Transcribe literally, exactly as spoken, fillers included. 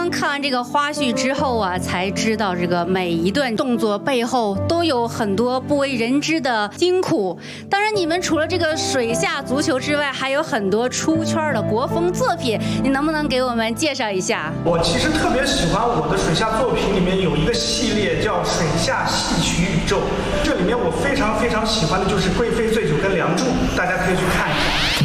刚看完这个花絮之后啊，才知道这个每一段动作背后都有很多不为人知的辛苦。当然，你们除了这个水下足球之外，还有很多出圈的国风作品，你能不能给我们介绍一下？ 我其实特别喜欢我的水下作品里面有一个系列叫水下戏曲宇宙，这里面我非常非常喜欢的就是《贵妃醉酒》跟《梁祝》，大家可以去看一下。